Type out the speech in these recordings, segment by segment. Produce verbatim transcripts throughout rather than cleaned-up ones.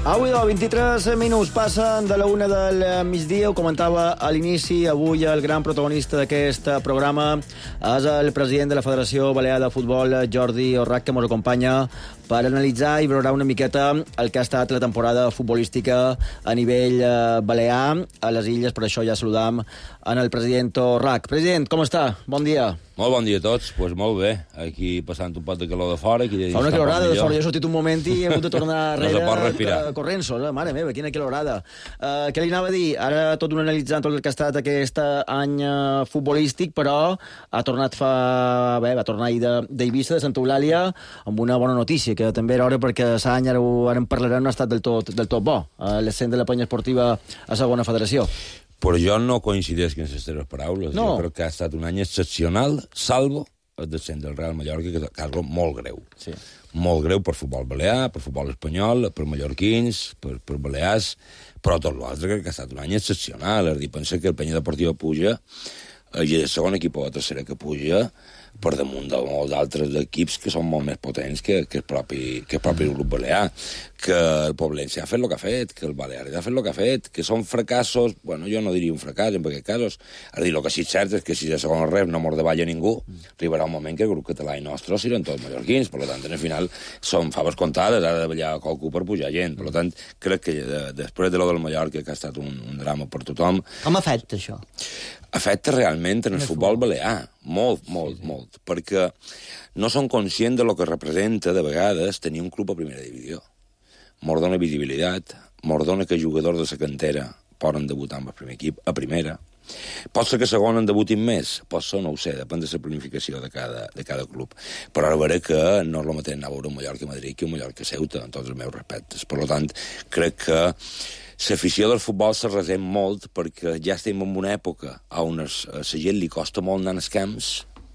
Avui, de vint-i-tres minuts passen de la una del migdia. Ho comentava a l'inici. Avui el gran protagonista d'aquest programa és el president de la Federació Balear de Futbol, Jordi Orrach, que ens acompanya per analitzar i valorar una miqueta el que ha estat la temporada futbolística a nivell balear a les Illes. Per això ja saludam en el president Orrach. President, com està? Bon dia. Molt bon dia a tots. Doncs pues molt bé. Aquí passant un pot de calor de fora. Aquí Fa una calorada de fora. Jo he sortit un moment i he hagut de tornar no se pot respirar. Corrents, eh? Mare meva, quina calorada. Uh, què li anava a dir? Ara tot un analitzant tot el que ha estat aquest any uh, futbolístic, però ha tornat fa... Bé, va tornar ahir d'Eivissa, de Santa Eulàlia, amb una bona notícia, que també era hora perquè l'any, ara, ara en parlarem, no ha estat del tot, del tot bo. Uh, L'ascens de la penya esportiva a segona federació. Però jo no coincideix en les teves paraules. No. Jo crec que ha estat un any excepcional, salvo el descens del Real Mallorca, que és algo molt greu. Sí. Molt greu per futbol balear, per futbol espanyol, per mallorquins, per, per balears, però tot l'altre crec que ha estat un any excepcional. És a dir, pensa que el Penya Deportiva puja, i el segon equip o la tercera que puja, per damunt de molts altres equips que són molt més potents que, que, el, propi, que el propi grup balear, que el Poblense ha fet el que ha fet, que el Balears ha fet el que ha fet, que són fracassos, bueno, jo no diria un fracàs en aquests casos, és a dir, el que sí és cert és que si de segon rep no mos davalla ningú, arribarà un moment que el grup català i nostre seran tots mallorquins, per tant, en el final són faves comptades, ha de davallar qualcú per pujar gent, per tant, crec que de, després de lo del Mallorca, que ha estat un, un drama per tothom... Com afecta això? Afecta realment en el, el futbol balear, molt, molt, sí, sí. molt, perquè no són conscients de lo que representa, de vegades, tenir un club a primera divisió. Mos dona visibilitat, mos dona que jugadors de la cantera poden debutar amb el primer equip, a primera. Pot ser que a segon en debutin més, pot ser, no ho sé, depèn de la planificació de cada, de cada club. Però ara veuré que no és el mateix anar a veure un Mallorca-Madrid que un Mallorca-Ceuta, en tots els meus respectes. Per tant, crec que l'afició del futbol se resent molt perquè ja estem en una època on a la gent li costa molt anar als camps,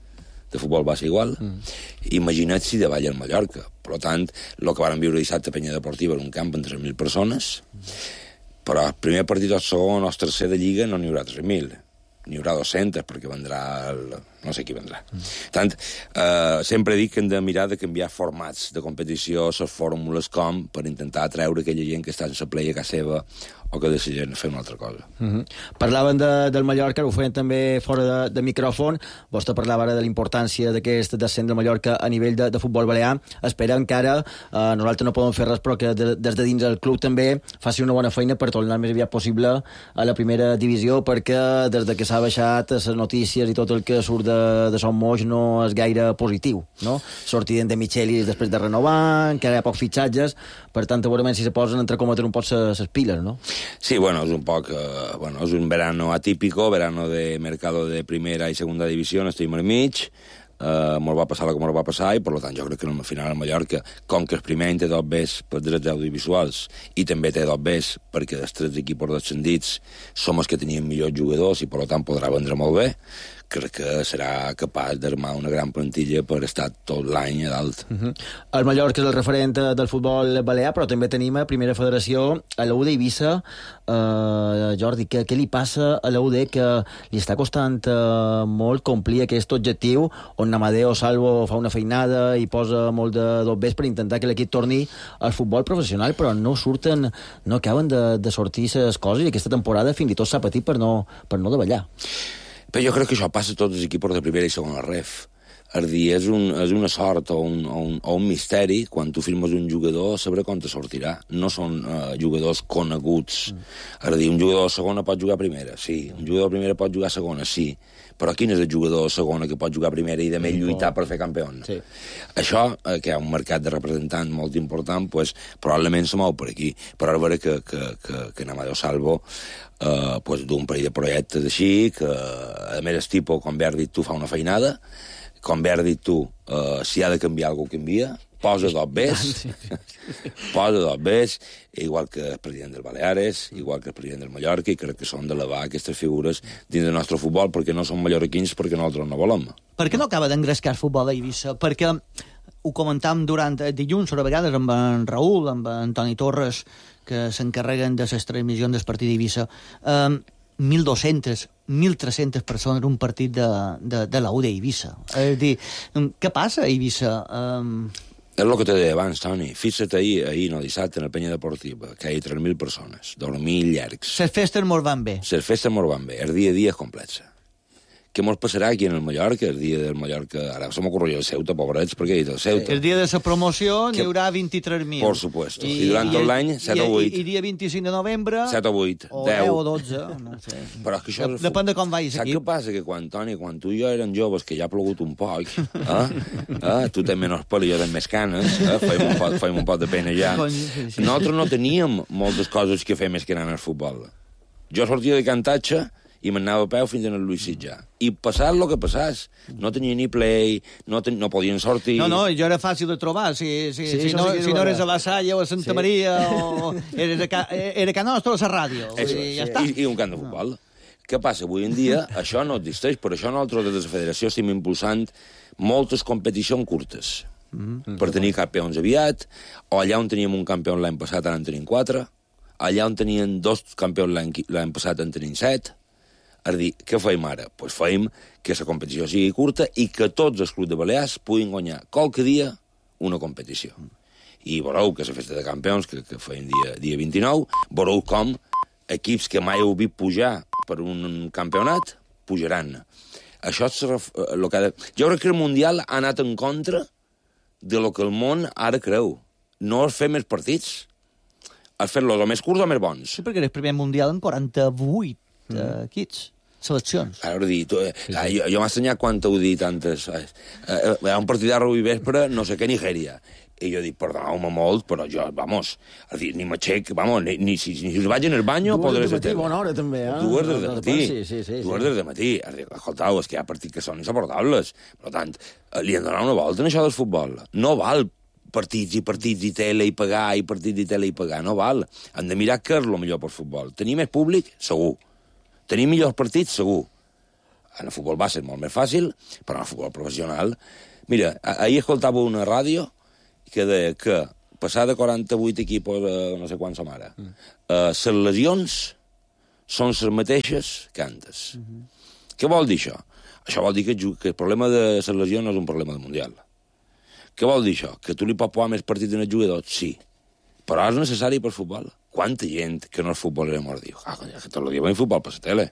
de futbol va ser igual, mm. Imagina't si davalla el Mallorca. Per tant, el que vàrem viure dissabte a Penya Deportiva en un camp amb tres mil persones, mm. però el primer partit o el segon o el tercer de Lliga no n'hi haurà tres mil, n'hi haurà dos-centes, perquè vendrà el... no sé qui vendrà. Mm. Tant, eh, sempre dic que hem de mirar de canviar formats de competició, les fórmules com, per intentar atreure aquella gent que està en la playa a casa seva o que decidien fer una altra cosa. Mm-hmm. Parlaven de, del Mallorca, ho feien també fora de, de micròfon. Vostè parlava ara de la importància d'aquest descens del Mallorca a nivell de, de futbol balear. Espera encara, eh, nosaltres no podem fer res, però que de, des de dins del club també faci una bona feina per tornar el més aviat possible a la primera divisió, perquè des de que s'ha baixat les notícies i tot el que surt de, de Son Moix no és gaire positiu, no? Sortiden de Michelis després de renovar, encara hi ha pocs fitxatges, per tant, segurament si se posen entre cometre un pot ses piles, no? Sí, bueno, es un poc, eh, bueno, es un verano atípico, verano de mercado de primera i segunda división, estem al mig, eh, mos va passar el que mos va passar, i per tant jo crec que al final el Mallorca, com que el primer any té dos bes per drets audiovisuals, i també té dos bes perquè els tres equips descendits som els que tenien millors jugadors i per tant podrà vendre molt bé, crec que serà capaç d'armar una gran plantilla per estar tot l'any a dalt. Uh-huh. El Mallorca és el referent del futbol balear, però també tenim a Primera Federació a l'U D Eivissa. Uh, Jordi, què, què li passa a l'U D que li està costant uh, molt complir aquest objectiu on Amadeo Salvo fa una feinada i posa molt de dobbers per intentar que l'equip torni al futbol professional, però no surten, no acaben de, de sortir les coses, i aquesta temporada fins i tot s'ha patit per no, per no davallar. Però jo crec que això passa a tots els equips de primera i segona ref. És dir, és, un, és una sort o un, o, un, o un misteri, quan tu firmes un jugador, saber com te sortirà. No són uh, jugadors coneguts. Mm. És dir, un jugador de segona pot jugar a primera, sí. Un jugador de primera pot jugar a segona, sí. Però quin és el jugador de segona que pot jugar a primera i de més lluitar per fer campió? Sí. Això, eh, que hi ha un mercat de representants molt important, pues, probablement se mou per aquí. Però ara veure que, que, que, que Amadeo Salvo eh, pues, d'un parell de projectes així, que a més el tipus, com bé has dit tu, fa una feinada, com bé has dit tu, eh, si ha de canviar alguna cosa, canvia, posa dos bes, posa dos bes, igual que el president del Baleares, igual que el president del Mallorca, i crec que són d'elevar aquestes figures dins del nostre futbol, perquè no són mallorquins, perquè nosaltres no volem. Per què no acaba d'engrescar el futbol a Eivissa? Perquè ho comentàvem durant dilluns, a vegades amb en Raül, amb en Toni Torres, que s'encarreguen de les transmissions del partit d'Eivissa. Um, mil dos-centes, mil tres-centes persones en un partit de, de, de la U d'Eivissa. És a dir, què passa a Eivissa? Um, És el que te deia abans, Toni. Fixa't ahir, ahir, no, dissabte, en el Penya Deportiva, que hi ha tres mil persones, dormir llargs. Les festes mos van bé. Les festes mos van bé. El dia a dia és complex. Què mos passarà aquí en el Mallorca, el dia del Mallorca? Ara se m'ocorria el Ceuta, pobrets, perquè he dit el Ceuta. El dia de la promoció n'hi haurà vint-i-tres mil. Por supuesto. I, I durant tot l'any, set o vuit. I, I dia vint-i-cinc de novembre... set o vuit, o deu. deu o dotze, no sé. Però és que això... Depèn de com vagis aquí. Saps què passa? Que quan, Toni, quan tu i jo eren joves, que ja ha plogut un poc, eh? eh? Tu tens menys pèl i jo tens més canes, eh? Feim un poc, feim un poc de pena ja. Sí, sí, sí. Nosaltres no teníem moltes coses que fer més que anar al futbol. Jo sortia de Cantatge i m'anava a peu fins a Lluís Sitjà. I passat el que passàs. No tenia ni play, no, ten... no podien sortir... No, no, jo era fàcil de trobar. Si, si, sí, si, no, sí si no eres a la Salle o a Santa sí. Maria o... Eres a, ca... era a Can Nostra o a la ràdio. Eso, I, ja sí. està. I, I un camp de futbol. No. Què passa? Avui en dia això no existeix. Per això nosaltres des de la federació estem impulsant moltes competicions curtes. Mm-hmm. Per tenir campions aviat, o allà on teníem un campió l'any passat ara en tenim quatre, allà on tenien dos campions l'any passat en tenim set. És dir, què feim ara? Doncs pues feim que la competició sigui curta i que tots els clubs de Balears puguin guanyar qualque dia una competició. I veureu que la festa de campions, que, que feim dia, dia vint-i-nou, veureu com equips que mai heu vist pujar per un campionat, pujaran. Això és el que ha de... Jo crec que el Mundial ha anat en contra de lo que el món ara creu. No és fer més partits. És fer-los o més curts o més bons. Sí, perquè era el primer Mundial en quaranta-vuit mm. equips. Seleccions. Ara, dir, tu, eh, sí, sí. Jo, jo m'ha assenyat quan t'ho dit antes. Eh, eh, hi ha un partit d'arro i vespre, no sé què, Nigèria. I jo dic, perdoneu-me molt, però jo, vamos, a dir, ni m'aixec, vamos, ni, ni, si, ni si us vaig en el banyo, podré ser teva. Bona hora, també, eh? Dues des de matí. Sí, sí, sí. Dues des de matí. A dir, escoltau, és que hi ha partits que són insuportables. Per tant, li han donat una volta en això del futbol. No val partits i partits i tele i pagar, i partits i tele i pagar, no val. Han de mirar què és el millor pel futbol. Tenir més públic? Segur. Tenir millors partits? Segur. En el futbol va ser molt més fàcil, però en el futbol professional... Mira, ahir escoltava una ràdio que deia que passar de quaranta-vuit equipos a no sé quants som ara, mm. eh, les lesions són les mateixes que antes. Mm-hmm. Què vol dir això? Això vol dir que, que el problema de les lesions no és un problema del Mundial. Què vol dir això? Que tu li pots posar més partits en el jugador? Sí. Però és necessari per futbol. Quanta gent que no és futbolera mos diu, ah, que tot el dia veiem futbol per la tele.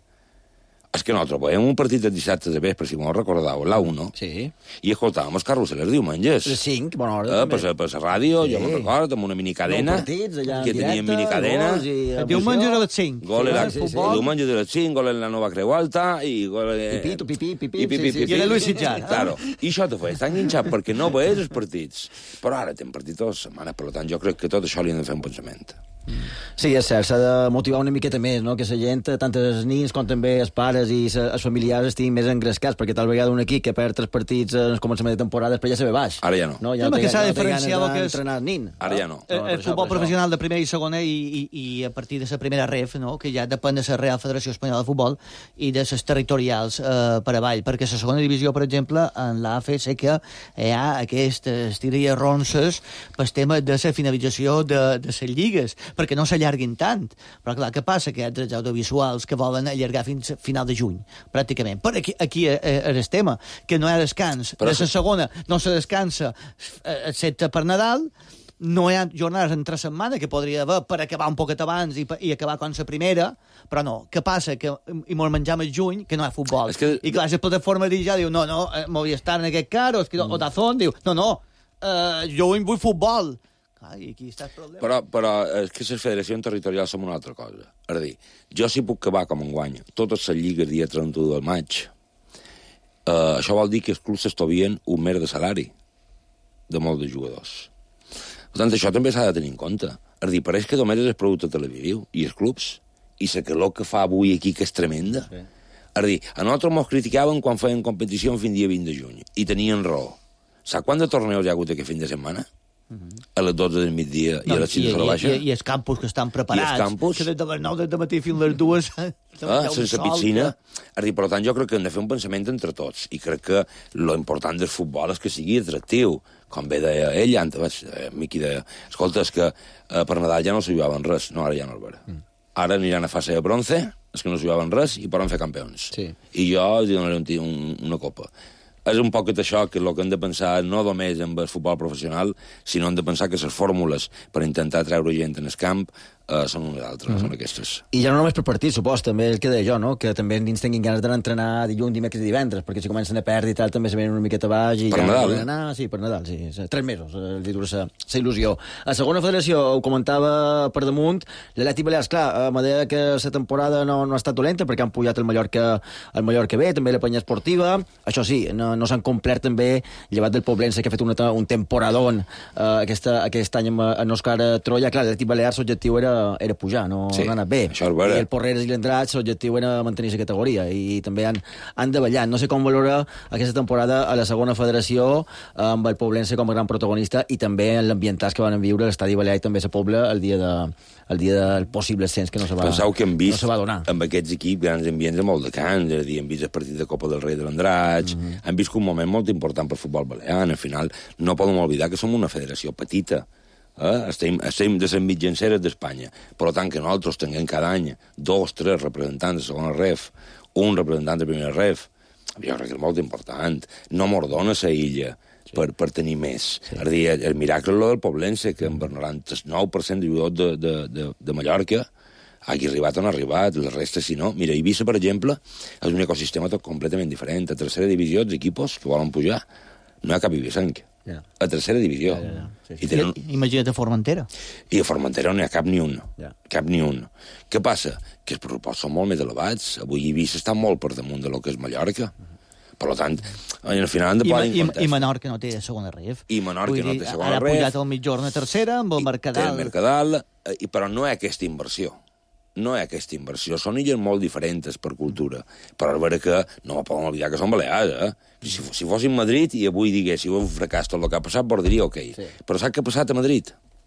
És que nosaltres veiem un partit de dissabte de vespre, si m'ho recordeu, la u, no? Sí. I escoltàvem els carrusels els diumenges. Les cinc, bona hora. Eh, per, per la ràdio, sí. Jo me'n recordo, amb una minicadena. Partits, allà en que directe, teníem minicadena. I... El diumenge de les cinc. Gol era, sí, sí, sí. El diumenge de les cinc, gol en la Nova Creu Alta, i gol... Pipito, pipí, pipí, i pipí, sí, sí. pipí. I era Lluís Sitjà. Claro. I això te feia estar enganxat perquè no veies els partits. Però ara tem partits totes les setmanes, per tant, jo crec que tot això li han de fer un pensament. Sí, és cert, s'ha de motivar una miqueta més, no? Que la gent, tant els nins com també els pares i els familiars estiguin més engrescats, perquè tal vegada un equip que perd tres partits en el començament de temporada després ja se ve baix. Ara ja no. No, ja no, no que s'ha de no diferenciar el que és... nin. Ara ja no. El, el, el futbol professional de primera i segona i, i, i a partir de la primera ref, no? Que ja depèn de la Real Federació Espanyola de Futbol i de les territorials eh, per avall, perquè la segona divisió, per exemple, en l'A F sé que hi ha aquestes tires ronces pel tema de la finalització de, de les lligues, perquè no s'allarguin tant. Però clar, què passa? Que hi ha drets audiovisuals que volen allargar fins a final de juny, pràcticament. Però aquí, aquí és el tema, que no hi ha descans. Però de la segona no se descansa excepte per Nadal, no hi ha jornades entre setmana que podria haver per acabar un poquet abans i, i acabar com la primera, però no. Què passa? Que i mos menjam el juny, que no hi ha futbol. Es que... I clar, la plataforma ja diu, no, no, Movistar en aquest cas, o, mm. o Dazón diu, no, no, uh, jo vull futbol. Ah, i aquí està el problema. Però, però és que les federacions territorials són una altra cosa. És a dir, jo si puc acabar com en guany totes les lligues dia trenta-u del maig, eh, això vol dir que els clubs s'estovien un mes de salari de molts de jugadors. Per tant, això també s'ha de tenir en compte. És a dir, pareix que només és el producte televisiu i els clubs, i la calor que fa avui aquí, que és tremenda. Sí. És a dir, a nosaltres ens criticaven quan feien competició fins dia vint de juny, i tenien raó. Saps quant de torneos hi ha hagut aquest fin de setmana? Uh-huh. A les dotze del migdia no, i a les cinc de la baixa. I, i, I els campus que estan preparats. I els campus. Que des de les nou del matí fins les dues... Ah, sense sol, piscina. Que... Dir, per tant, jo crec que hem de fer un pensament entre tots. I crec que lo important del futbol és que sigui atractiu. Com bé deia ell, antes, eh, Miqui deia, escolta, és que eh, per Nadal ja no s'hi jugaven res. No, ara ja no és vera. Mm. Ara aniran a fase de bronze, és que no s'hi jugaven res i poden fer campions. Sí. I jo els donaré un, un, una copa. és un poc això, que el que hem de pensar no només en el futbol professional, sinó hem de pensar que les fórmules per intentar treure gent en el camp uh, són unes altres, mm. són aquestes. I ja no només per partit, supos, també el que deia jo, no? Que també dins tinguin ganes d'anar a entrenar dilluns, dimecres i divendres, perquè si comencen a perdre i tal, també se venen una miqueta baix i per ja Nadal, no eh? anar. Sí, per Nadal, sí. Tres mesos, els hi dura la il·lusió. A segona federació, ho comentava per damunt, l'Atlètic Balears, clar, a mesura que la temporada no, no ha estat dolenta, perquè han pujat el Mallorca, el Mallorca B, també la penya esportiva, això sí, no, no s'han complert també, llevat del Poblense, que ha fet una, un temporadón eh, aquesta, aquest any amb, amb Òscar Troia. Clar, l'Atlètic Balears l'objectiu era, era pujar, no, sí, no ha anat bé. I el Porreres i l'Andratx l'objectiu era mantenir la categoria, i també han, han davallat. No sé com valora aquesta temporada a la segona federació, amb el Poblense com a gran protagonista, i també en l'ambientats que van viure l'Estadi Balear i també la Pobla el dia, de, el dia del possible ascens que no se va, Penseu que hem vist no se va donar. Amb aquests equips grans ambients de molt de cants, és a dir, hem vist el partit de Copa del Rei de l'Andratx, mm -hmm. hem vist un moment molt important per futbol balear. Al final, no podem oblidar que som una federació petita. Eh? Estem, estem de les mitjanceres d'Espanya. Per tant, que nosaltres tinguem cada any dos, tres representants de segona ref, un representant de primera ref, jo crec que és molt important. No mos dona la illa sí. per, per tenir més. Sí. El, dia, el miracle del Poblense, que amb el noranta-nou per cent de jugadors de, de, de, de Mallorca hagi arribat on ha arribat, la resta, si no... Mira, Eivissa, per exemple, és un ecosistema tot completament diferent. A tercera divisió, els equipos que volen pujar, no hi ha cap ibisenc. Yeah. A tercera divisió. Yeah, yeah, yeah. Sí, sí. I tenen... I, imagina't a Formentera. I a Formentera no hi ha cap ni un. Yeah. Cap ni un. Què passa? Que els pressupostos són molt més elevats. Avui Eivissa està molt per damunt de lo que és Mallorca. Uh -huh. Per tant, al final han de posar en compte. I Menorca no té segona ref. I Menorca no té segona ref. Ara ha pujat al mitjorn a tercera amb el Mercadal. Té el Mercadal, i, però no hi ha aquesta inversió. No hi ha aquesta inversió. Són illes molt diferents per cultura. Però és vera que no podem oblidar que són balears, eh? Si, si fossin Madrid i avui diguéssim un fracàs tot el que ha passat, vos diria ok. Sí. Però saps què ha passat a Madrid?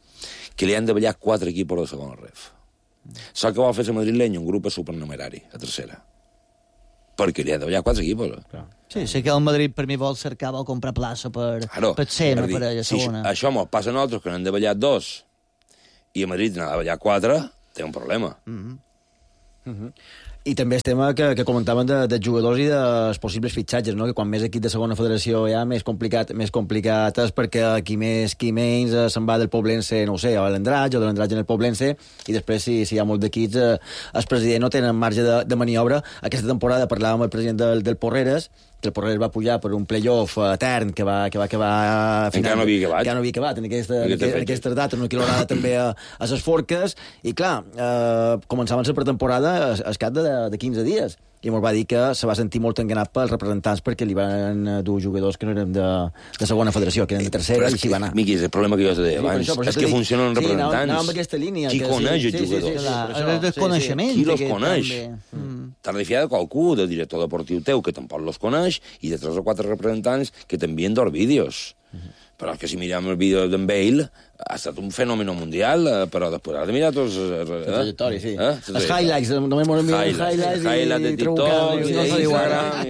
Que li han de ballar quatre equips de segona ref. Saps què vol fer a Madrid l'any? Un grup supernumerari, a tercera. Perquè li han de ballar quatre equipos. Eh? Sí, sé que el Madrid per mi vol cercar, vol comprar plaça per, claro, per ser, no per a la segona. Si això mos passa a nosaltres, que n'han de ballar dos, i a Madrid n'ha de ballar quatre, té un problema. Mm -hmm. Mm -hmm. I també el tema que, que comentaven de, de jugadors i dels possibles fitxatges, no? Que quan més equip de segona federació hi ha, més complicat, més complicat és, perquè qui més, qui menys eh, se'n va del Poblense, no ho sé, a l'Andratx o de l'Andratx en el Poblense, i després, si, si hi ha molt d'equips, eh, el president no tenen marge de, de maniobra. Aquesta temporada parlàvem amb el president del, del Porreres, que el Porreres va pujar per un playoff etern que va que va acabar... Encara no havia acabat. Encara no havia acabat en, aquesta, en, aquesta, en aquestes dates, no quilorada també a, a les forques, i clar, eh, començaven la pretemporada a, a cap de, de quinze dies, i ens va dir que se va sentir molt enganat pels representants perquè li van dur jugadors que no eren de, de segona federació, que eren de tercera, i s'hi va anar. Miqui, és el problema que jo te deia sí, abans, això, és que dic, funcionen els representants. Sí, anàvem amb aquesta línia. Qui que, coneix sí, els sí, jugadors? Sí, sí, sí, sí, el desconeixement. Qui los coneix? Mm. T'has de fiar de qualcú, del director deportiu teu, que tampoc los coneix, i de tres o quatre representants que t'envien dos vídeos. Uh -huh. Però és que si mirem el vídeo d'en Bale, ha estat un fenomen mundial, eh, però després has de mirar tots... Eh? La trajectòria, sí. Eh? Els highlights, només m'ho mirar els highlights, highlights de TikTok, i d'Instagram...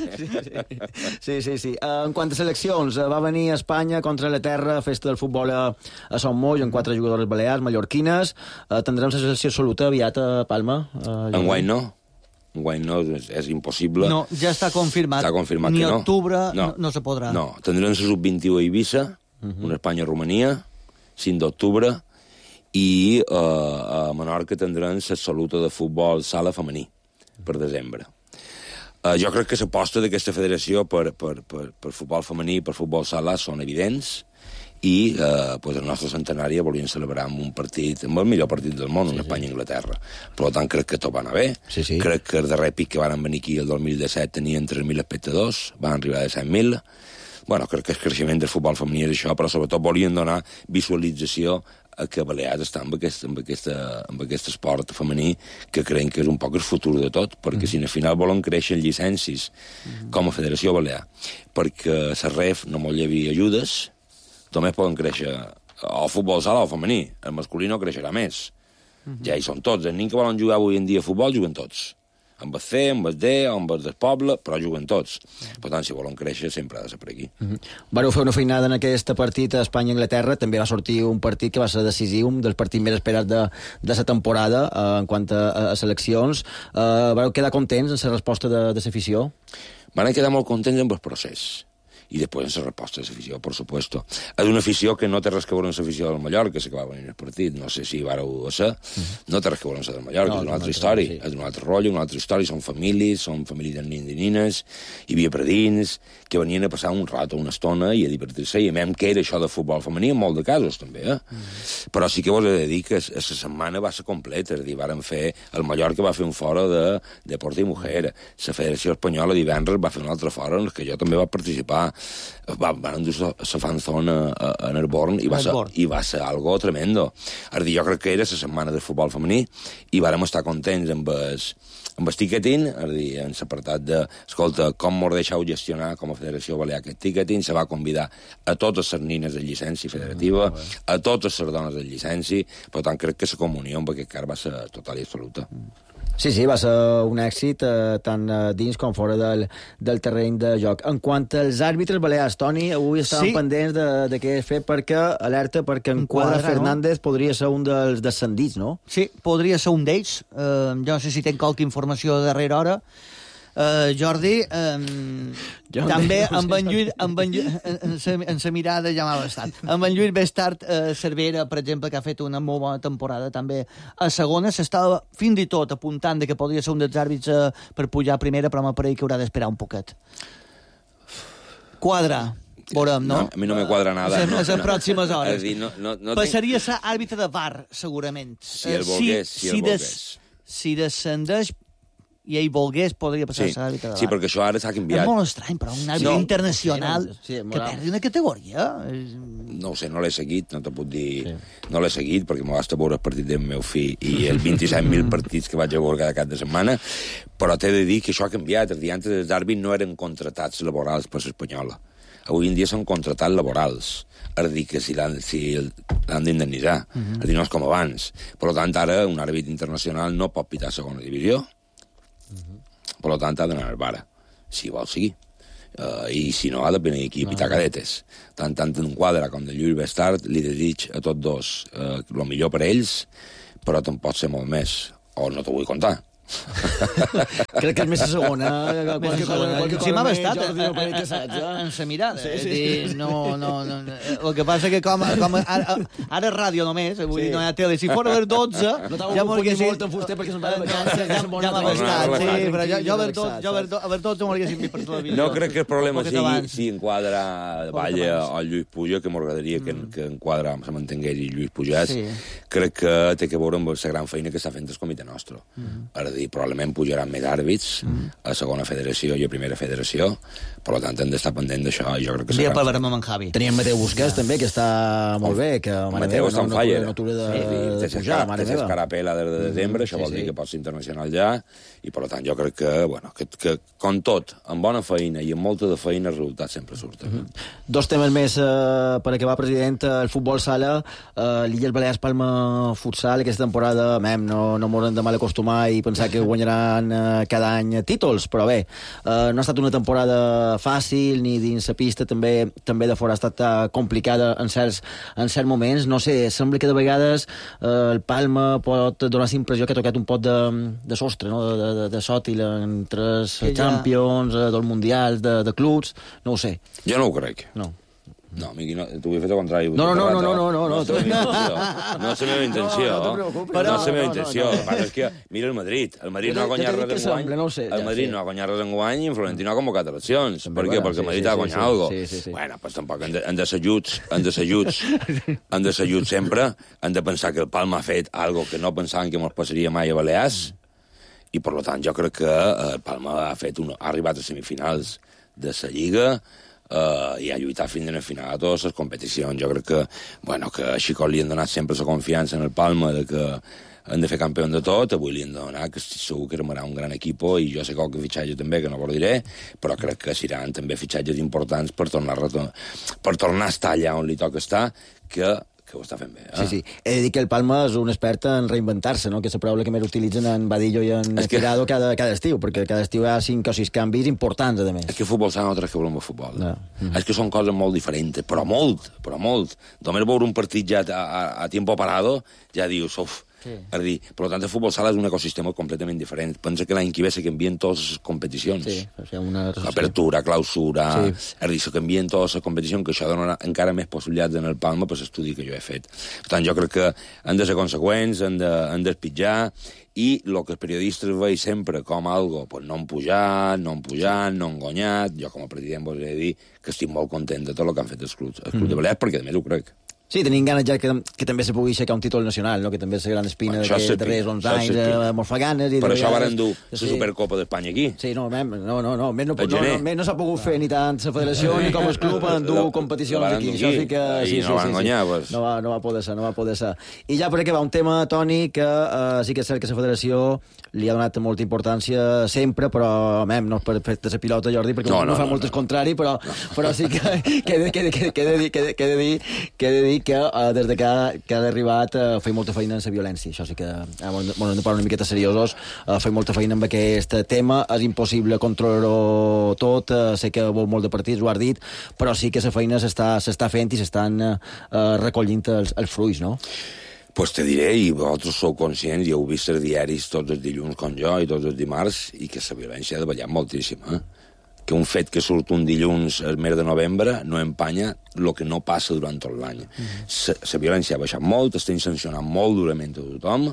Sí, sí, sí. En quant a seleccions, va venir a Espanya contra la Terra, festa del futbol a, a Son Moll, amb quatre jugadores balears, mallorquines. Tindrem la selecció absoluta aviat a Palma? Enguany no. Enguany no, és, és impossible. No, ja està confirmat. Està confirmat Ni que no. octubre no. no, no se podrà. No, tindrem la sub vint-i-u a Eivissa, uh -huh. una Espanya-Romania, cinc d'octubre, i uh, a Menorca tindrem la absoluta de futbol sala femení, per desembre. Uh, jo crec que l'aposta d'aquesta federació per, per, per, per futbol femení i per futbol sala són evidents, i eh, pues el nostre centenari volien celebrar amb un partit, amb el millor partit del món, sí, una Espanya-Anglaterra. Per tant, crec que tot va anar bé. Sí, sí. Crec que el darrer pic que van venir aquí el dos mil disset tenien tres mil espectadors, van arribar a set mil. Bueno, crec que el creixement del futbol femení és això, però sobretot volien donar visualització a que Balears està amb aquest, amb, aquesta, amb aquest esport femení, que creiem que és un poc el futur de tot, perquè mm. si al final volen créixer llicències mm. com a Federació Balear, perquè la REF no molt llevi ajudes, només poden créixer o futbol sala o femení. El masculí no creixerà més. Uh -huh. Ja hi són tots. Els nens que volen jugar avui en dia a futbol juguen tots. amb el C, amb el D, amb el del poble, però juguen tots. Per tant, si volen créixer, sempre ha de ser per aquí. Mm-hmm. Vareu fer una feinada en aquest partit a Espanya-Anglaterra, també va sortir un partit que va ser decisiu, un dels partits més esperats de, de la temporada eh, en quant a, a seleccions. Eh, vareu quedar contents en la resposta de, de l'afició? Van quedar molt contents amb el procés. I després en la resposta de l'afició, per supuesto. És una afició que no té res que veure amb l'afició del Mallorca, sé que va venir el partit, no sé si vareu a ser, no té res que veure amb la del Mallorca, no, és una altra història, sí. És una altra rotllo, una altra història, són famílies, són famílies de nins i nines, hi havia predins que venien a passar un rato, una estona, i a divertir-se, i a mem que era això de futbol femení, en molt de casos, també, eh? Mm. Però sí que vos he de dir que la setmana va ser completa, és a dir, varen fer, el Mallorca va fer un fora de Deporte i Mujer, la Federació Espanyola divendres va fer un altre fora en què jo també va participar. Va, van endur la fanzona a, a Nerborn i va, ser, i va ser algo tremendo. És dir, jo crec que era la setmana del futbol femení i vàrem estar contents amb el, amb el ticketing, és dir, en l'apartat de, escolta, com mos deixeu gestionar com a Federació Balear aquest ticketing, se va convidar a totes les nines de llicència federativa, mm, a totes les dones de llicència, per tant crec que la comunió amb aquest car va ser total i absoluta. Sí, sí, va ser un èxit eh, tant dins com fora del, del terreny de joc. En quant als àrbitres balears, Toni, avui estàvem sí. pendents de, de què és fet perquè, alerta, perquè en Quadra Fernández no? podria ser un dels descendits, no? Sí, podria ser un d'ells. Uh, jo no sé si tenc qualque informació de darrere hora. Uh, Jordi, um, també amb en Lluís, amb en Lluís, en, en sa mirada ja m'ha bastat. Amb en Lluís Bestart uh, Cervera, per exemple, que ha fet una molt bona temporada també a segona, s'estava fins i tot apuntant de que podria ser un dels àrbits uh, per pujar a primera, però m'apareix que haurà d'esperar un poquet. Quadra. Veurem, no? no? A mi no me quadra nada. A les no, pròximes hores. És dir, no, no, no passaria a ser àrbitre de V A R, segurament. Si el volgués, si, si el volgués. Des, si descendeix i ell volgués, podria passar sí. a l'àrbitre de V A R. Sí, perquè això ara s'ha canviat. És molt estrany, però un àrbitre no. internacional sí, no, sí, que perdi una categoria. No ho sé, no l'he seguit, no te puc dir... Sí. No l'he seguit, perquè m'ho basta veure el partit del meu fill i els vint-i-set mil partits que vaig a veure cada cap de setmana, però t'he de dir que això ha canviat. Els dies dels àrbits no eren contratats laborals per l'Espanyola. Avui en dia són contratats laborals. És dir, que si l'han si d'indemnitzar. Uh -huh. És dir, no és com abans. Per tant, ara un àrbit internacional no pot pitar segona divisió. Uh-huh. Per tant, ha d'anar al V A R, si vol seguir. Uh, I si no, ha de venir aquí a pitar no. cadetes. Tant, tant en Quadra com de Lluís Bestart li desig a tots dos el uh, millor per ells, però te'n pot ser molt més. O no t'ho vull contar. Crec que és més la segona. Si m'ha bastat en sa mirada. Sí, sí, sí. No, no, no. El que passa que com, com ara, ara és ràdio només, vull dir, no hi ha tele. Si fora a les dotze... No ja m'ho hagués molt en fuster perquè se'n va de ja m'ha bastat, sí, però jo a les dotze m'ho haguéssim vist per televisió. No crec que el problema sigui si enquadra Balla o Lluís Puja, que m'agradaria que enquadra se mantingués i Lluís Pujàs. Crec que té que veure amb la gran feina que està fent el comitè nostre. Ara dir, probablement pujaran més àrbits mm. a segona federació i a primera federació, per tant hem d'estar pendent d'això i jo crec que serà... Un dia parlarem amb en Javi. Teníem Mateu Busquets també, que està molt bé, que Mateu està en falla. No t'haurà de pujar, mare meva. Té l'escarapela des de desembre, això vol dir que pot ser internacional ja, i per tant jo crec que, bueno, que, que com tot, amb bona feina i amb molta de feina, els resultats sempre surten. Mm -hmm. Dos temes més uh, per acabar, president. El futbol sala, uh, l'Illes Balears Palma Futsal, aquesta temporada, mem, no, no m'haurem de mal acostumar i pensar que guanyaran uh, cada any títols, però bé, uh, no ha estat una temporada fàcil, ni dins la pista també també de fora ha estat uh, complicada en certs, en certs moments. No sé, sembla que de vegades uh, el Palma pot donar la impressió que ha tocat un pot de, de sostre, no? de, de, de sòtil entre els ja... Champions, uh, dels Mundials, de, de clubs, no ho sé. Jo no ho crec. No. No, Miqui, no, t'ho havia fet al contrari. No, no, no, no, no, no, no. No és la meva intenció. No, no, no, no és la meva intenció. El que passa és que, mira el Madrid. El Madrid no ha guanyat res enguany. El Madrid no ha guanyat res enguany i en Florentino ha convocat eleccions. Per què? Perquè el Madrid ha guanyat alguna cosa. Bueno, doncs tampoc han de ser ajuts, han de ser ajuts, han de ser ajuts sempre, han de pensar que el Palma ha fet algo que no pensaven que ens passaria mai a Balears, i per tant jo crec que el Palma ha fet un, ha arribat a semifinals de la Lliga, Uh, i ha lluitat fins al final de totes les competicions. Jo crec que, bueno, que així com li han donat sempre la confiança en el Palma de que han de fer campió de tot, avui li han de donar que segur que armarà un gran equip, i jo sé qualque fitxatge també, que no ho diré, però crec que seran també fitxatges importants per tornar a, per tornar a estar allà on li toca estar, que que ho està fent bé. Eh? Sí, sí. He de dir que el Palma és un expert en reinventar-se, no? Que és la paraula que més utilitzen en Badillo i en Tirado que... cada, cada estiu, perquè cada estiu hi ha cinc o sis canvis importants, a més. És que el futbol s'ha nosaltres que volem el futbol. No. Mm. És que són coses molt diferents, però molt, però molt. Només veure un partit ja a, a, a tiempo parado, ja dius, uf. Sí. És dir, per tant, el futbol sala és un ecosistema completament diferent. Pensa que l'any que ve se canvien totes les competicions. Sí, o sigui, una... Apertura, clausura... Sí. És dir, se canvien totes les competicions, que això donarà encara més possibilitats en el Palma per l'estudi que jo he fet. Per tant, jo crec que han de ser conseqüents, han de, han d'espitjar, i el que els periodistes veuen sempre com algo, pues no han pujat, no han pujat, no han guanyat. Jo, com a president, vos he de dir que estic molt content de tot el que han fet els clubs, els clubs mm. de Balears, perquè, a més, ho crec. Sí, tenim ganes ja que, que també se pugui aixecar un títol nacional, no? Que també és la gran espina bueno, d'aquests darrers onze anys, eh, molt fa ganes. I per això varen dur sí. la Supercopa d'Espanya aquí. Sí, no, mem, no, no, no, més no, no, no, no, no s'ha pogut fer ni tant la federació ni com el club en dur competicions aquí. Això sí que... Sí, I no sí, van sí, guanyar, sí. Pues. No, va, no va poder ser, no va poder ser. I ja per acabar, un tema, Toni, que uh, sí que és cert que la federació li ha donat molta importància sempre, però, mem, no per fer de la pilota, Jordi, perquè no, no, no fa no, molt no. el contrari, però, no. però sí que, que, he de, que, que, he de dir, que, he de, que he de dir que he de dir que uh, des de que ha, que ha arribat uh, feia molta feina en la violència. Això sí que, uh, bueno, de parlar una miqueta seriosos, uh, feia molta feina amb aquest tema. És impossible controlar-ho tot, uh, sé que vol molt de partits, ho has dit, però sí que la feina s'està fent i s'estan uh, recollint els, els fruits, no? Pues te diré, i vosaltres sou conscients, i heu vist els diaris tots els dilluns com jo i tots els dimarts, i que la violència ha davallat moltíssim, eh? Que un fet que surt un dilluns al mes de novembre no empanya el que no passa durant tot l'any. Mm-hmm. La violència ha baixat molt, estem sancionant molt durament a tothom,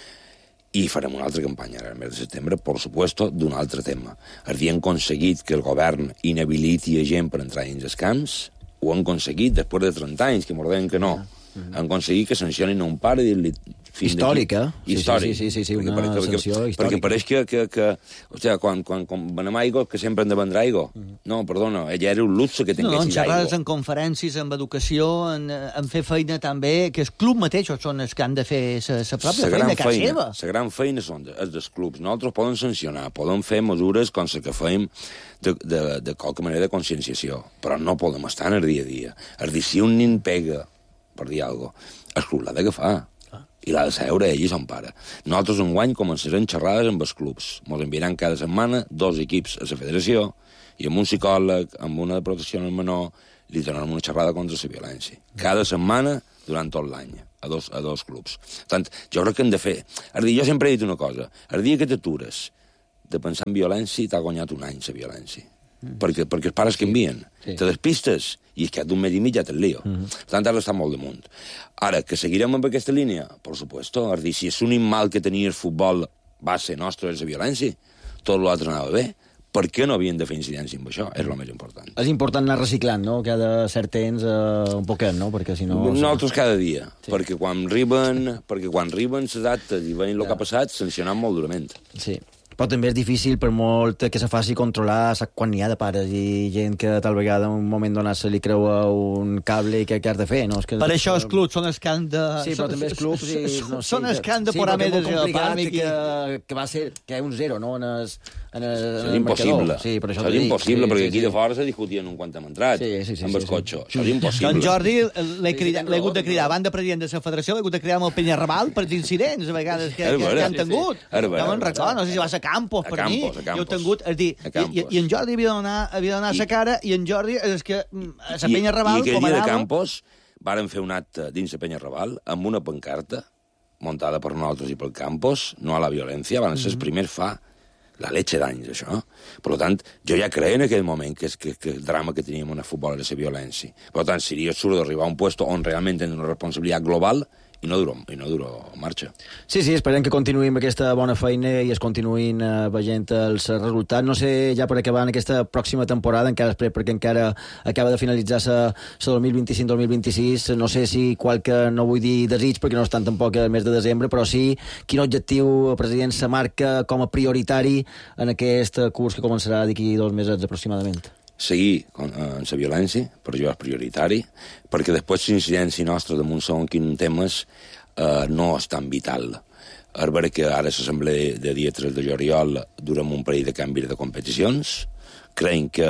i farem una altra campanya al mes de setembre, per supuesto, d'un altre tema. Havien aconseguit que el govern inhabiliti a gent per entrar dins els camps, ho han aconseguit després de trenta anys, que m'ordenen que no. Mm-hmm. Han aconseguit que sancionin a un pare i dir-li... Històrica. Històric. Sí, sí, sí, sí, una perquè, perquè, sanció perquè, històrica. Perquè pareix que, que, que o sigui, quan, quan, quan venem aigua, que sempre hem de vendre aigua. Mm. No, perdona, ella era un luxe que tinguessis no, en xerrades, aigua. En conferències, en educació, en, en fer feina també, que els clubs mateixos són els que han de fer la pròpia feina, que és seva. La gran feina són els dels clubs. Nosaltres podem sancionar, podem fer mesures com les que fem de, de, de qualque manera de conscienciació, però no podem estar en el dia a dia. És dir, si un nin pega, per dir alguna cosa, el club l'ha d'agafar. I l'ha de seure ell i son pare. Nosaltres enguany començarem xerrades amb els clubs. Ens enviaran cada setmana dos equips a la federació i amb un psicòleg, amb una de protecció al menor, li donaran una xerrada contra la violència. Cada setmana durant tot l'any, a dos, a dos clubs. Per tant, jo crec que hem de fer... És dir, jo sempre he dit una cosa. El dia que t'atures de pensar en violència, t'ha guanyat un any la violència. Mm. Perquè, perquè els pares sí. canvien. Sí. Te despistes i és que d'un mes i mig ja te'n lío. Mm -hmm. Per tant, ara està molt damunt. Ara, que seguirem amb aquesta línia? Per supuesto. És dir, si és un mal que tenia el futbol base nostre és la violència, tot l'altre anava bé, per què no havien de fer incidència amb això? És el més important. És important anar reciclant, no? Cada cert temps eh, un poquet, no? Perquè si no... Nosaltres cada dia. Sí. Perquè quan arriben, perquè quan arriben les actes i veiem el ja. que ha passat, sancionant molt durament. Sí. Però també és difícil, per molt que se faci controlar, saps quan n'hi ha de pares i gent que tal vegada en un moment donat se li creua un cable i què has de fer, no? És que per això els clubs són els que han de... Sí, però també els clubs... I, no, són sí, els que han de sí, posar més de complicat que, que va ser que hi ha un zero, no? En els, en el, això és impossible. Sí, per això, això és impossible, sí, perquè sí, aquí sí. de fora se discutien un quant hem entrat sí, sí, sí, amb el sí, cotxe. Sí. Això és impossible. Doncs Jordi, l'he hagut de cridar, abans de president de la federació, l'he hagut de cridar amb el Penyarrabal per incidents, a vegades, que, que, que han tingut. No me'n recordo, no sé si vas a Campos, per mi. Jo he tingut, és dir, i, i en Jordi havia d'anar havia d'anar a sa cara, i en Jordi és que a la Penyarrabal, com anava... I aquell dia de Campos varen fer un acte dins la Penyarrabal amb una pancarta muntada per nosaltres i pel Campos, no a la violència, van ser els primers fa la leche d'anys, això. Per tant, jo ja creia en aquell moment que, és, que, que el drama que teníem en el futbol era la violència. Per tant, seria absurd arribar a un puesto on realment tenen una responsabilitat global i no duro, i no duro marxa. Sí, sí, esperem que continuï amb aquesta bona feina i es continuïn uh, veient els resultats. No sé, ja per acabar en aquesta pròxima temporada, encara després, perquè encara acaba de finalitzar la dos mil vint-i-cinc dos mil vint-i-sis, no sé si qualque, no vull dir desig, perquè no estan tampoc el mes de desembre, però sí, quin objectiu, president, se marca com a prioritari en aquest curs que començarà d'aquí dos mesos aproximadament? Seguir en la violència, per jo és prioritari, perquè després l'incidència nostra damunt segons quins temes eh, no és tan vital. És vera que ara l'assemblea de dia tres de juliol durem un parell de canvis de competicions, creiem que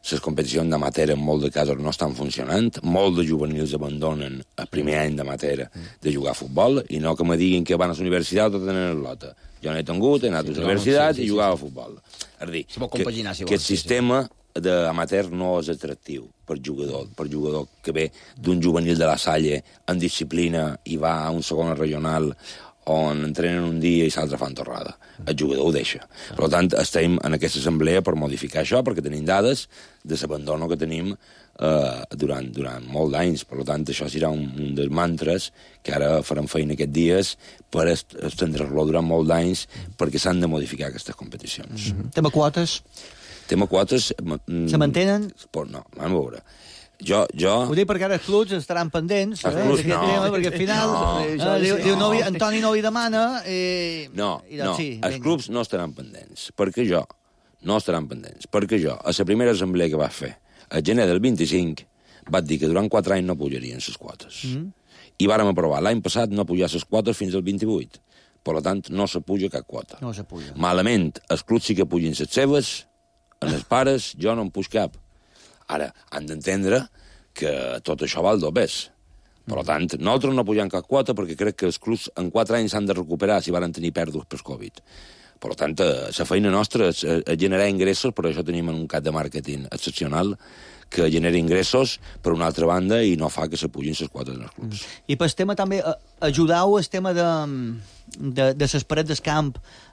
les competicions d'amateur en molts de casos no estan funcionant, molts de juvenils abandonen el primer any d'amateur de jugar a futbol, i no que me diguin que van a la universitat o tenen el lota. Jo n'he tingut, he anat sí, a la universitat sí, sí, i jugava sí, sí. a futbol. És dir, que, si que el sistema sí, sí. d'amateur no és atractiu per jugador, per jugador que ve d'un juvenil de la Salle en disciplina i va a un segon regional on entrenen un dia i l'altre fan torrada. El jugador ho deixa. Per tant, estem en aquesta assemblea per modificar això, perquè tenim dades de l'abandono que tenim eh, durant, durant molt d'anys. Per tant, això serà un, un dels mantres que ara farem feina aquests dies per estendre-lo durant molt d'anys, perquè s'han de modificar aquestes competicions. Mm-hmm. Tema quotes? Tema quotes... Se mantenen? No, vam veure. Jo, jo... Ho dic perquè ara els clubs estaran pendents eh, d'aquest no, tema, perquè al final no, eh, diu, no. diu no, Antoni no li demana i... No, i doncs, no, sí, els clubs no estaran pendents, perquè jo, no estaran pendents, perquè jo, a la primera assemblea que va fer, a gener del vint-i-cinc, vaig dir que durant quatre anys no pujarien les quotes. Mm. I vàrem aprovar l'any passat no pujar les quotes fins al vint-i-vuit. Per tant, no se puja cap quota. No se puja. Malament, els clubs sí que pugin les seves, en els pares, jo no en puig cap. Ara, han d'entendre que tot això val dobbers. Per tant, nosaltres no pugem cap quota perquè crec que els clubs en quatre anys s'han de recuperar si van tenir pèrdues per Covid. Per tant, la feina nostra és generar ingressos, per això tenim un cap de màrqueting excepcional que genera ingressos, per una altra banda, i no fa que se pugin les quotes en els clubs. I pel tema també, ajudau el tema de, de, de les parets del camp,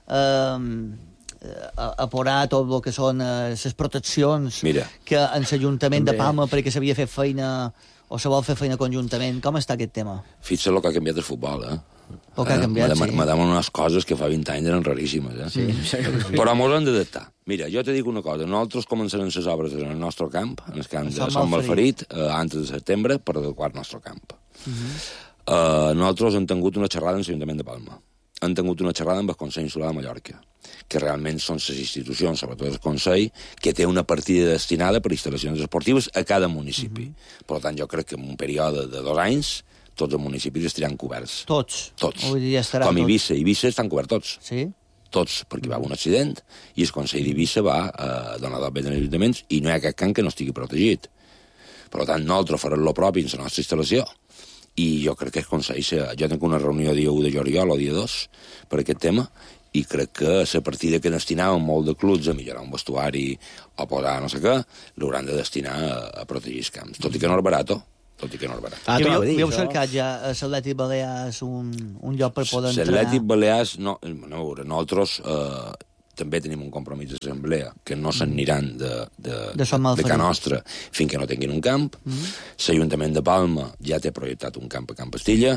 eh, a, a porar tot el que són les eh, proteccions Mira, que en l'Ajuntament de Palma perquè s'havia fet feina o se vol fer feina conjuntament. Com està aquest tema? Fixa el que ha canviat el futbol, eh? El que ha canviat, sí. Me deman unes coses que fa vint anys eren raríssimes, eh? Sí, sí, sí. Però m'ho hem d'adaptar. Mira, jo te dic una cosa. Nosaltres començarem les obres en el nostre camp, en el camp de Sant Malferit, eh, antes de setembre, per adequar el nostre camp. Uh -huh. eh, nosaltres hem tingut una xerrada en l'Ajuntament de Palma. Han tingut una xerrada amb el Consell Insular de Mallorca, que realment són les institucions, sobretot el Consell, que té una partida destinada per instal·lacions esportives a cada municipi. Mm-hmm. Per tant, jo crec que en un període de dos anys tots els municipis estaran coberts. Tots? Tots. Vull dir, ja com Eivissa. Eivissa estan coberts tots. Sí? Tots, perquè va haver un accident i el Consell d'Eivissa va eh, donar dos vets als ajuntaments i no hi ha cap camp que no estigui protegit. Per tant, nosaltres farem el propi en la nostra instal·lació. I jo crec que el Consell... Jo tinc una reunió dia u de juliol o dia dos per aquest tema, i crec que la partida que destinàvem molt de clubs a millorar un vestuari o posar no sé què, l'hauran de destinar a, a protegir els camps. Tot i que no és barat, tot i que no és barat. Ah, I heu cercat ja a l'Atlètic Balears un, un lloc per poder entrenar? L'Atlètic Balears, no, no, nosaltres... Eh, també tenim un compromís d'assemblea que no s'aniran de, de, de, de, de Can Nostra fins que no tinguin un camp. Mm-hmm. L'Ajuntament de Palma ja té projectat un camp a Camp Estilla.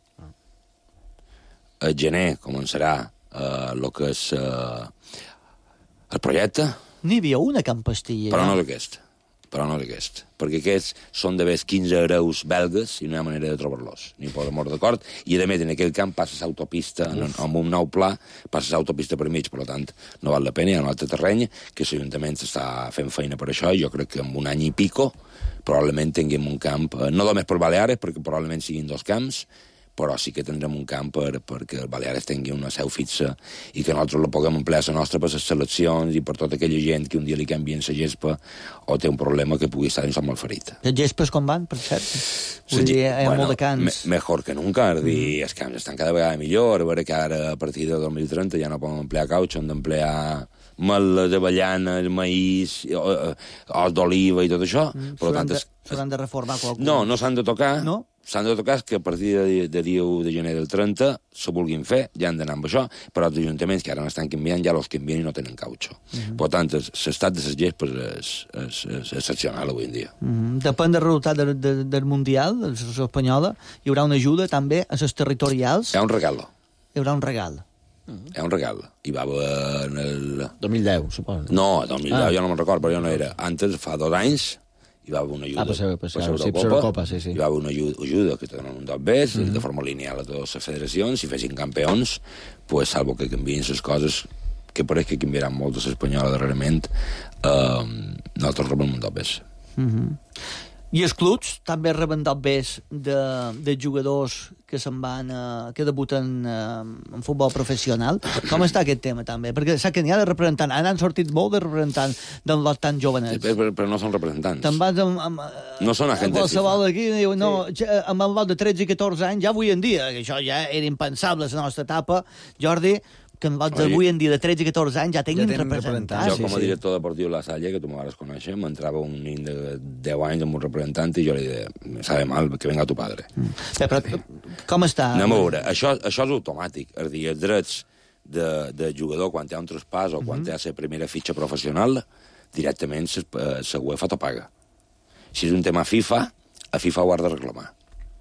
A gener començarà eh, el que és eh, el projecte. N'hi havia una a Camp Estilla. Però no és aquest. Però no és aquest. Perquè aquests són d'haver quinze hereus belgues i no hi ha manera de trobar-los, ni per amor d'acord. I, a més, en aquell camp passa l'autopista, amb un nou pla, passa l'autopista per mig, per tant, no val la pena. Hi ha un altre terreny que l'Ajuntament està fent feina per això, i jo crec que en un any i pico probablement tinguem un camp, no només per Baleares, perquè probablement siguin dos camps, però sí que tindrem un camp per, perquè el Baleares tingui una seu fixa i que nosaltres la puguem emplear a la nostra per les seleccions i per tota aquella gent que un dia li canvien la gespa o té un problema que pugui estar en Sant Malferit. Les gespes com van, per cert? Vull dir, hi ha bueno, molt de camps. Me, mejor que nunca, és dir, els camps estan cada vegada millor, a veure que ara a partir de dos mil trenta ja no poden emplear caucho, han d'emplear meles, avellanes, maïs, os d'oliva i tot això. Mm, S'hauran de, es... de reformar qualcú? No, no s'han de tocar. No? S'han de tocar que a partir de, de dia u de gener del trenta se vulguin fer, ja han d'anar amb això, però els ajuntaments que ara n'estan canviant ja els canvien i no tenen caucho. Uh -huh. Per tant, l'estat de les gespes és, és, és excepcional avui en dia. Uh -huh. Depèn del resultat de, de, del Mundial, de la Selecció Espanyola, hi haurà una ajuda també a les territorials? Hi ha un regal. Hi haurà un regal. Uh -huh. Hi ha un regal. Hi va haver en el... dos mil deu, suposo. No, dos mil deu ah. jo no me'n recordo, però jo no era. Antes, fa dos anys, hi va haver una ajuda ah, pues, pues, per claro, l'Eurocopa, sí, sí. hi va haver una ajuda, ajuda que te donen un dos bes, mm -hmm. de forma lineal a totes les federacions, si fessin campions, pues, salvo que canvien les coses, que pareix que canviaran molt de l'espanyola darrerament, eh, nosaltres rebem un dos bes. Mm -hmm. I els clubs també reben dobbers de, de jugadors que se'n van, eh, que debuten eh, en futbol professional. Com està aquest tema, també? Perquè sap que n'hi ha de representants. Ara han sortit molt de representants del lot tan jovenets. Sí, però, però no són representants. Te'n vas amb... amb no són agents qualsevol FIFA. Aquí, diu, no, sí. ja, amb el lot de tretze i catorze anys, ja avui en dia, que això ja era impensable a la nostra etapa, Jordi, que en lots d'avui en dia de tretze i catorze anys ja tinguin ja representants. Jo, com a director deportiu de la Salle, que tu m'ho vas conèixer, m'entrava un nin de deu anys amb un representant i jo li deia, me sabe mal, que venga tu padre. Mm. Però, com està? Anem a veure, això, això és automàtic. És a dir, els drets de, de jugador, quan hi ha un traspàs o quan mm -hmm. hi ha la primera fitxa professional, directament la UEFA t'ho paga. Si és un tema FIFA, a FIFA ho has de reclamar.